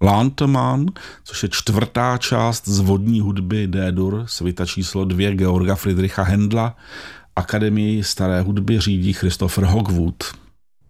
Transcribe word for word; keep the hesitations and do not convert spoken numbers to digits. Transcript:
Lantemann, což je čtvrtá část z vodní hudby D-dur, svita číslo dvě Georga Friedricha Händla. Akademii staré hudby řídí Christopher Hogwood.